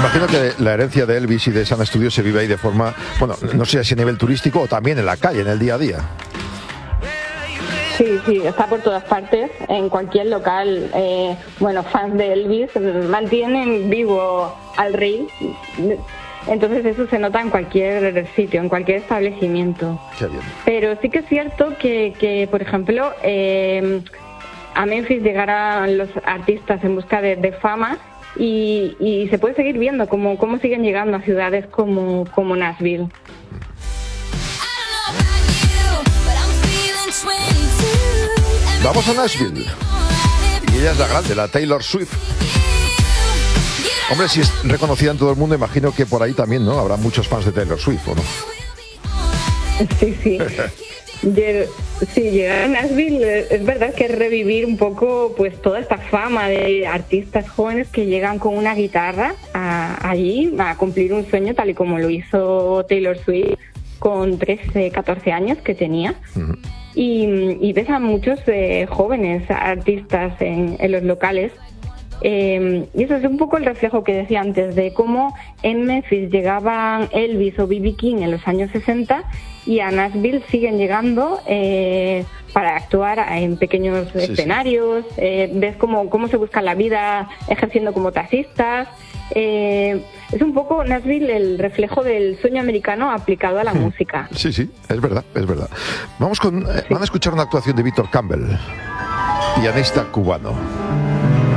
imagino que la herencia de Elvis y de Sun Studios se vive ahí de forma, bueno, no sé si a nivel turístico o también en la calle, en el día a día. Sí, está por todas partes, en cualquier local. Fans de Elvis mantienen vivo al rey. Entonces eso se nota en cualquier sitio, en cualquier establecimiento. Qué bien. Pero sí que es cierto que por ejemplo, a Memphis llegarán los artistas en busca de fama y se puede seguir viendo cómo siguen llegando a ciudades como Nashville. Vamos a Nashville. Y ella es la grande, la Taylor Swift. Hombre, si es reconocida en todo el mundo, imagino que por ahí también, ¿no? Habrá muchos fans de Taylor Swift, ¿o no? Sí. Llegar a Nashville es verdad que es revivir un poco pues toda esta fama de artistas jóvenes que llegan con una guitarra allí a cumplir un sueño, tal y como lo hizo Taylor Swift con 13, 14 años que tenía. Uh-huh. Y ves a muchos jóvenes artistas en los locales. Y eso es un poco el reflejo que decía antes de cómo en Memphis llegaban Elvis o B.B. King en los años 60 y a Nashville siguen llegando para actuar en pequeños escenarios. Ves cómo se buscan la vida ejerciendo como taxistas. Es un poco Nashville el reflejo del sueño americano aplicado a la música. Sí, es verdad. Van a escuchar una actuación de Víctor Campbell, pianista cubano.